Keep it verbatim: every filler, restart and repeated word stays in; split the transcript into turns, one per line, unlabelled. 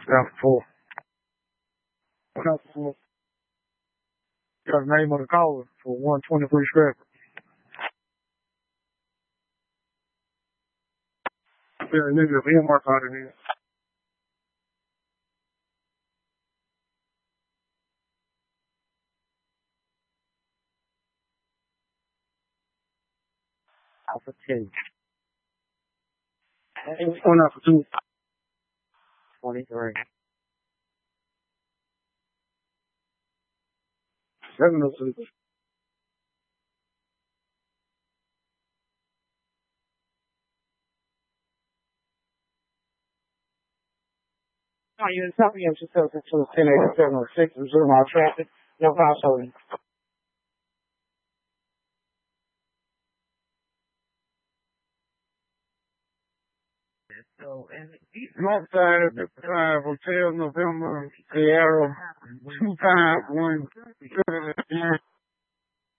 Down four. One out four. Got the name of the caller for one twenty-three scrapper. Yeah, nigga, if he mark out of here. Alpha two. One out for two. twenty-three. Seven oh six. No, you didn't tell me you should tell to ten eighty-seven oh six and zero mile traffic. No household. So, and north side of the uh, Hotel November Sierra two five one.